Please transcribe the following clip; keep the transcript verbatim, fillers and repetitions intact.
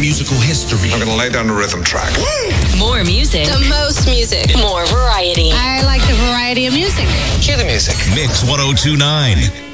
musical history. I'm going to lay down a rhythm track. More music. The most music. More variety. I like the variety of music. Cue the music. Mix ten twenty-nine.